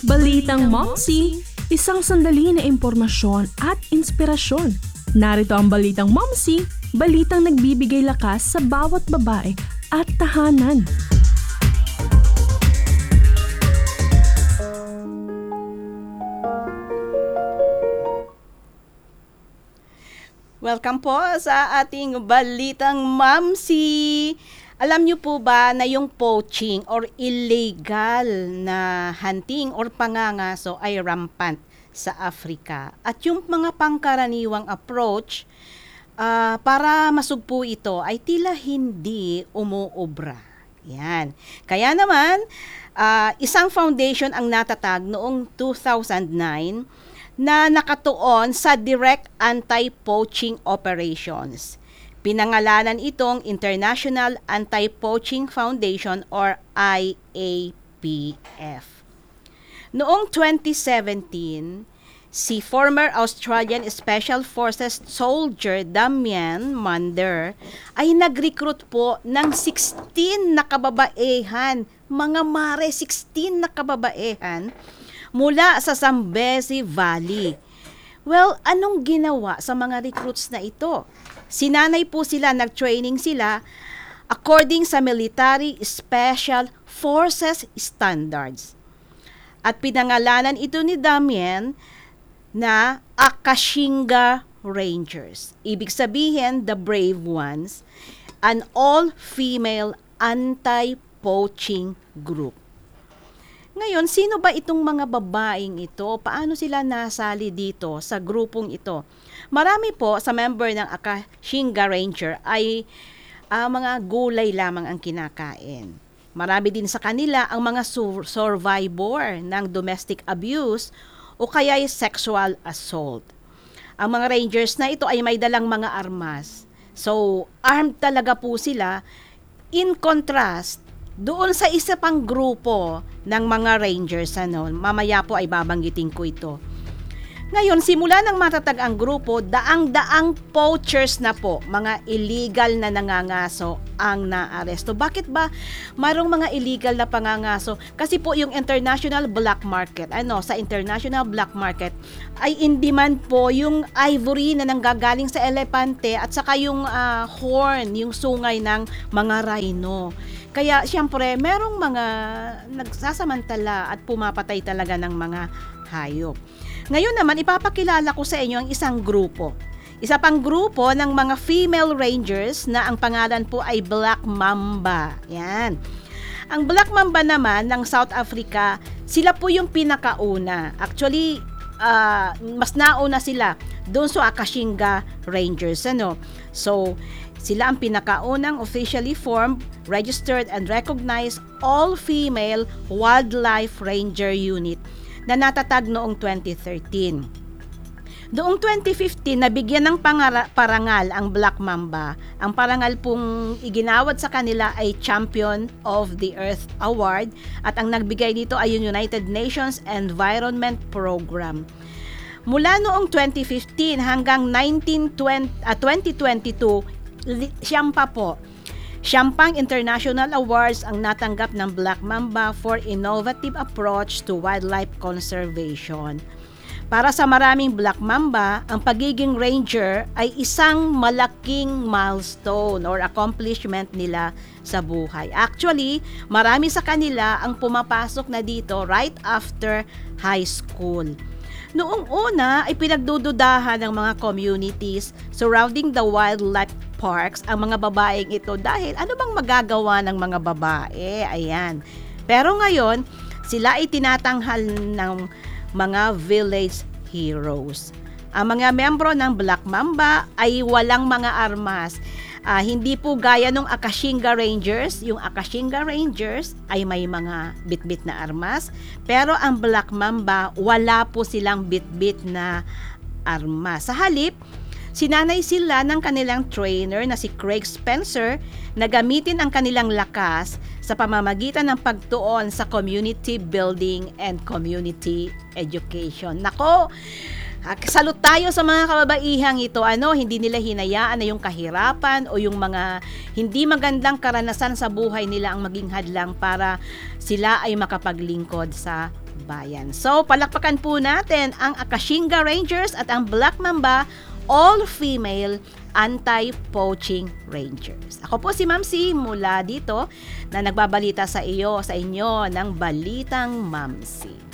Balitang Momsi, isang sandali na impormasyon at inspirasyon. Narito ang Balitang Momsi, balitang nagbibigay lakas sa bawat babae at tahanan. Welcome po sa ating Balitang Momsi. Alam niyo po ba na yung poaching or illegal na hunting or pangangaso ay rampant sa Africa? At yung mga pangkaraniwang approach para masugpo ito ay tila hindi umuobra. Yan. Kaya naman, isang foundation ang natatag noong 2009 na nakatuon sa direct anti-poaching operations. Pinangalanan itong International Anti-Poaching Foundation or IAPF. Noong 2017, si former Australian Special Forces soldier Damian Mander ay nag-recruit po ng 16 na kababaihan, mga mare, 16 na kababaihan mula sa Zambezi Valley. Well, anong ginawa sa mga recruits na ito? Sinanay po sila, nag-training sila according sa Military Special Forces Standards. At pinangalanan ito ni Damien na Akashinga Rangers. Ibig sabihin, the brave ones, an all-female anti-poaching group. Ngayon, sino ba itong mga babaeng ito? Paano sila nasali dito sa grupong ito? Marami po sa member ng Akashinga Ranger ay mga gulay lamang ang kinakain. Marami din sa kanila ang mga survivor ng domestic abuse o kaya sexual assault. Ang mga rangers na ito ay may dalang mga armas. So, armed talaga po sila. In contrast, doon sa isa pang grupo ng mga rangers, mamaya po ay babanggitin ko ito. Ngayon, simula nang matatag ang grupo, daang-daang poachers na po, mga illegal na nangangaso ang naaresto. Bakit ba mayroong mga illegal na pangangaso? Kasi po yung international black market, sa international black market, ay in demand po yung ivory na nanggagaling sa elepante at saka yung horn, yung sungay ng mga rhino. Kaya siyempre, merong mga nagsasamantala at pumapatay talaga ng mga hayop. Ngayon naman, ipapakilala ko sa inyo ang isang grupo. Isa pang grupo ng mga female rangers na ang pangalan po ay Black Mamba. Yan. Ang Black Mamba naman ng South Africa, sila po yung pinakauna. Actually, mas nauna sila doon sa Akashinga Rangers. So, sila ang pinakaunang officially formed, registered and recognized all-female wildlife ranger unit na natatag noong 2013. Noong 2015, nabigyan ng parangal ang Black Mamba. Ang parangal pong iginawad sa kanila ay Champion of the Earth Award at ang nagbigay dito ay yung United Nations Environment Program. Mula noong 2015 hanggang 2022, Siyam-pang international awards ang natanggap ng Black Mamba for innovative approach to wildlife conservation. Para sa maraming Black Mamba, ang pagiging ranger ay isang malaking milestone or accomplishment nila sa buhay. Actually, marami sa kanila ang pumapasok na dito right after high school. Noong una ay pinagdududahan ng mga communities surrounding the wildlife parks ang mga babaeng ito dahil ano bang magagawa ng mga babae? Ayan. Pero ngayon, sila ay tinatanghal ng mga village heroes. Ang mga membro ng Black Mamba ay walang mga armas. Hindi po gaya nung Akashinga Rangers. Yung Akashinga Rangers ay may mga bitbit na armas. Pero ang Black Mamba, wala po silang bitbit na armas. Sa halip, sinanay sila ng kanilang trainer na si Craig Spencer na gamitin ang kanilang lakas sa pamamagitan ng pagtuon sa community building and community education. Nako, salute tayo sa mga kababaihang ito. Hindi nila hinayaan na yung kahirapan o yung mga hindi magandang karanasan sa buhay nila ang maging hadlang para sila ay makapaglingkod sa bayan. So, palakpakan po natin ang Akashinga Rangers at ang Black Mamba all-female anti-poaching rangers. Ako po si Ma'am C mula dito na nagbabalita sa inyo ng Balitang Ma'am C.